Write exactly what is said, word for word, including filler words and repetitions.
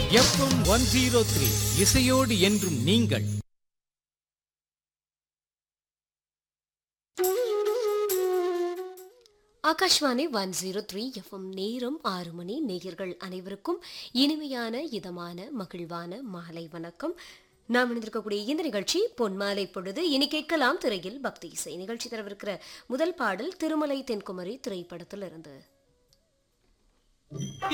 FM one zero three இசையோடு என்றும் நீங்கள். Akashvani one zero three FM. நேரம் ஆறு மணி. நேயர்கள் அனைவருக்கும் இனிமையான இதமான மகிழ்வான மாலை வணக்கம். நாம் இணைந்திருக்கக்கூடிய இந்த நிகழ்ச்சி பொன்மாலை பொழுது. இனி கேட்கலாம் திரையில் பக்தி இசை. நிகழ்ச்சி தரவிருக்கிற முதல் பாடல் திருமலை தென்குமரி திரைப்படத்தில் இருந்து.